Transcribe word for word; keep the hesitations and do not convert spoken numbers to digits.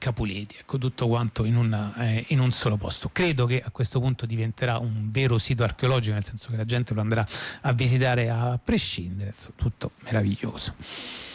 Capuleti, ecco, tutto quanto in un, eh, in un solo posto. Credo che a questo punto diventerà un vero sito archeologico, nel senso che la gente lo andrà a visitare a prescindere, insomma, tutto meraviglioso.